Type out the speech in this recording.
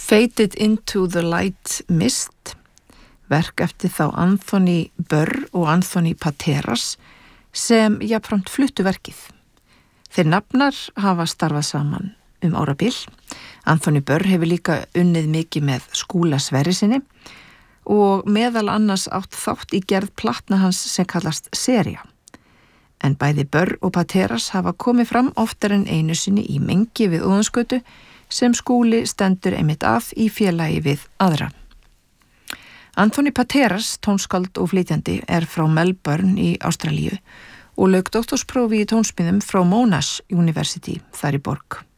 Faded into the Light Mist, verk eftir þá Anthony Burr og Anthony Pateras sem jafnframt fluttu verkið. Þeir nafnar hafa starfað saman árabil. Anthony Burr hefur líka unnið mikið með Skúla Sverrissyni og meðal annars átt þátt í gerð platna hans sem kallast Sería. En bæði Burr og Pateras hafa komið fram oftar en einu sinni í mengi við Óðinsgötu sem Skúli stendur einmitt að í félagi við aðra. Anthony Pateras, tónskáld og flytjandi, frá Melbourne í Ástralíu og lauk doktorsprófi í tónsmíðum frá Monash University þar í borg.